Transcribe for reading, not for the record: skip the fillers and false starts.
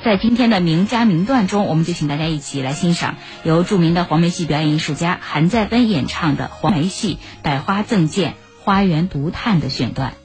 在今天的名家名段中，我们就请大家一起来欣赏由著名的黄梅戏表演艺术家韩再芬演唱的黄梅戏《百花赠剑花园独叹》的选段。